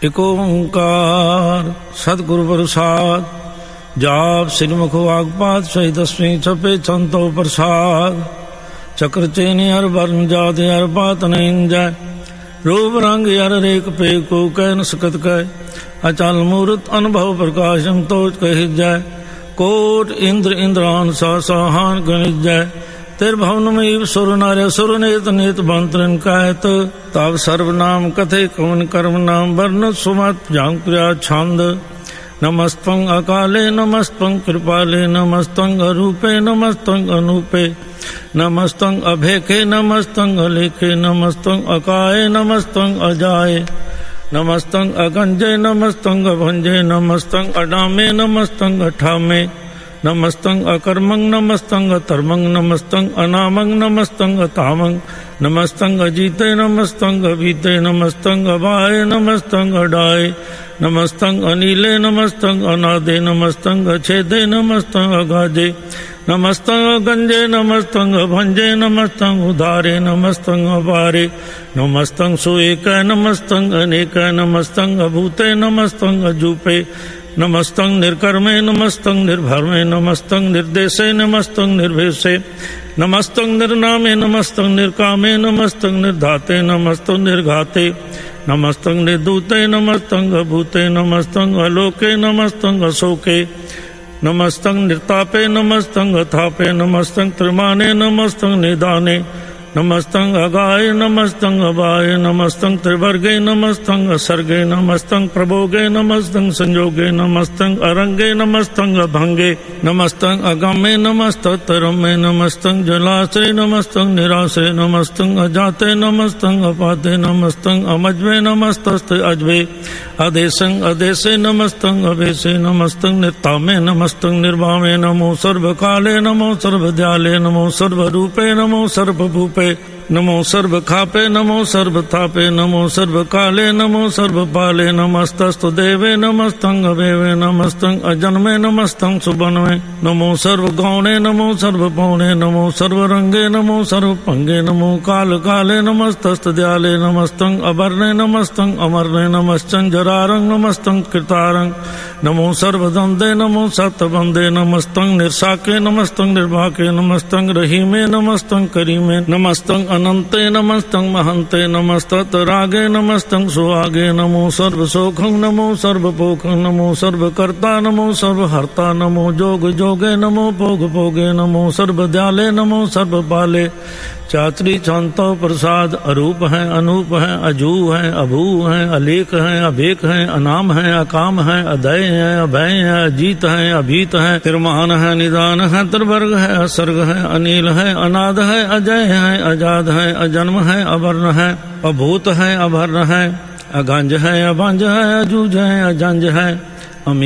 एक ओंकार सतगुरु प्रसाद। जाप श्रीमुख वागपात सही दसवीं छपे छंतो प्रसाद। चक्र चेनी हर वर्ण जाति हर बात नहीं जाय। रूप रंग हर रेख पे को कह न सकत कह। अचल मूर्त अनुभव प्रकाशम तोज कह जाय। कोट इंद्र इंद्रान सा साहान गणित जाय। तेर भवन में सुर नार्य सुर नेत नेत बंतरन कहत। तब सर्वनाम कथे कवन कर्म नाम वर्ण सुमत जांग प्रिया छंद। नमस्तं अकाले नमस्तं कृपाले नमस्तं अरूपे नमस्तं अनूपे नमस्तं अभेखे नमस्तं अलेखे नमस्तं अकाये नमस्तं अजाये नमस्तं अगंजे नमस्तं अभंजे नमस्तं अडामे नमस्तं अठामे नमस्तं अकर्मं नमस्तं अतर्मं नमस्तं अनामं नमस्तं अतामं नमस्तं अजीते नमस्तं अभीते नमस्तं अबाये नमस्तं अडाये नमस्तं अनीले नमस्तं अनादे नमस्तं अछेदे नमस्तं अगाजे नमस्तं अगंजे नमस्तं अभंजे नमस्तं उदारे नमस्तं अपारे नमस्तं सुएक नमस्तं अनेक नमस्तं अभूते नमस्तं अजूपे नमस्तं निर्कर्मे नमस्तं निर्भर्मे नमस्तं निर्देशे नमस्तं निर्भेषे नमस्तं निर्नामे नमस्तं निर्कामे नमस्तं निर्धाते नमस्तं निर्घाते नमस्तं निर्दूते नमस्तं अभूते नमस्तं अलोके नमस्तं अशोके नमस्तं निर्तापे नमस्तं अथापे नमस्तं त्रिमाने नमस्तं निदाने नमस्तं अगाय नमस्तं अबाय नमस्तं त्रिवर्गे नमस्तं असर्गे नमस्तं प्रभोगे नमस्तं संयोगे नमस्तं अरंगे नमस्तं अभंगे नमस्तं अगम्ये नमस्तरम्ये नमस्तं जलाश्रय नमस्तं निराश्रय नमस्तं अजाते नमस्तं अपाते नमस्तं अमज्वे नमस्तस्ते अजवे अदेशं अदेशे नमस्तं अभेशे नमस्तं निर्तामे नमस्तं निर्वामे नमो सर्वकाले नमो सर्वदयाले नमो सर्वरूपे नमो सर्वभूपे नमो सर्वखापे नमो सर्वतापे नमो सर्वकाले नमो सर्वपाले नमस्तस्तु देवे नमस्तं अवेवे नमस्तं अजन्मे नमस्तं सुबन्वे नमो सर्वगौणे नमो सर्वपौणे नमो सर्वरंगे नमो सर्वपंगे नमो काल काले नमस्तस्तु दयाले नमस्तं अवर्णे नमस्तं अमर्णे नमस्तं जरारं नमस्तं कृतारं नमो सर्वदंदे नमो सतबंदे नमस्तं निर्साके नमस्तं निर्भाके नमस्तं रहीमे नमस्तं करीमे नमस्तं अनंते नमस्तं महंते नमस्तरागे नमस्तं सुहागे नमो सर्वसोखं नमो सर्वपोखं नमो सर्वकर्ता नमो सर्वहर्ता नमो जोग जोगे नमो भोग भोगे नमो सर्वदयाले नमो सर्वपाले चात्री चांतो प्रसाद अरूप है अनूप है अजू है अभू है अलेख है अभेक है अनाम है अकाम है अदय है अभय है अजीत है अभीत है तिरमान है निदान है त्रिवर्ग है असर्ग है अनिल है अनाद है अजय है अजाद है अजन्म है अवर्ण है अभूत है अभर्ण है अगंज है अभंज है अजूज है अजंज है